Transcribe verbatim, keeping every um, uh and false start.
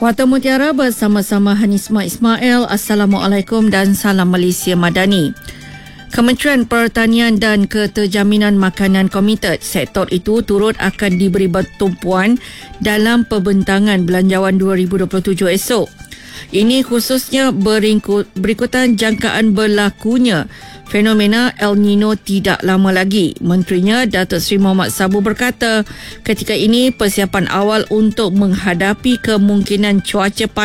Warta Mutiara bersama-sama Hanisma Ismail. Assalamualaikum dan salam Malaysia Madani. Kementerian Pertanian dan Keterjaminan Makanan komited sektor itu turut akan diberi tumpuan dalam pembentangan belanjawan dua ribu dua puluh tujuh esok. Ini khususnya berikutan jangkaan berlakunya fenomena El Nino tidak lama lagi. Menterinya Datuk Seri Mohamad Sabu berkata, ketika ini persiapan awal untuk menghadapi kemungkinan cuaca panas